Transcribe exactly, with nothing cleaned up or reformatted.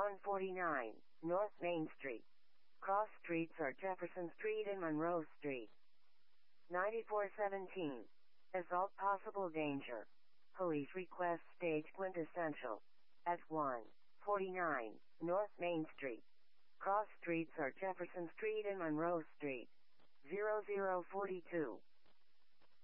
one forty-nine, North Main Street. Cross streets are Jefferson Street and Monroe Street. ninety-four seventeen. Assault possible danger. Police request stage quintessential. At one forty-nine, North Main Street. Cross streets are Jefferson Street and Monroe Street. zero zero forty-two.